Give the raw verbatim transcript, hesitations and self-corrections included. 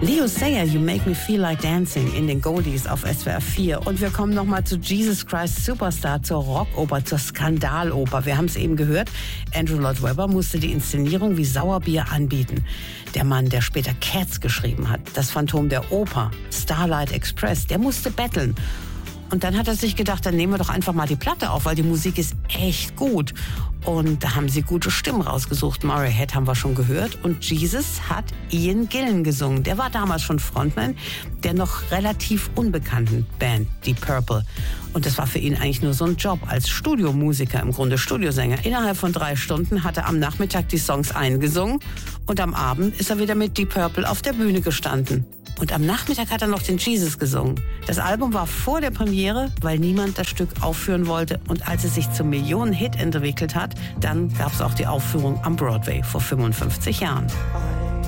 Leo Sayer, You Make Me Feel Like Dancing in den Goldies auf S W R vier. Und wir kommen nochmal zu Jesus Christ Superstar, zur Rockoper, zur Skandaloper. Wir haben es eben gehört, Andrew Lloyd Webber musste die Inszenierung wie Sauerbier anbieten. Der Mann, der später Cats geschrieben hat, das Phantom der Oper, Starlight Express, der musste betteln. Und dann hat er sich gedacht, dann nehmen wir doch einfach mal die Platte auf, weil die Musik ist echt gut. Und da haben sie gute Stimmen rausgesucht. Murray Head haben wir schon gehört. Und Jesus hat Ian Gillan gesungen. Der war damals schon Frontman der noch relativ unbekannten Band Deep Purple. Und das war für ihn eigentlich nur so ein Job als Studiomusiker, im Grunde Studiosänger. Innerhalb von drei Stunden hat er am Nachmittag die Songs eingesungen. Und am Abend ist er wieder mit Deep Purple auf der Bühne gestanden. Und am Nachmittag hat er noch den Jesus gesungen. Das Album war vor der Premiere, weil niemand das Stück aufführen wollte. Und als es sich zum Millionen-Hit entwickelt hat, dann gab es auch die Aufführung am Broadway vor fünfundfünfzig Jahren.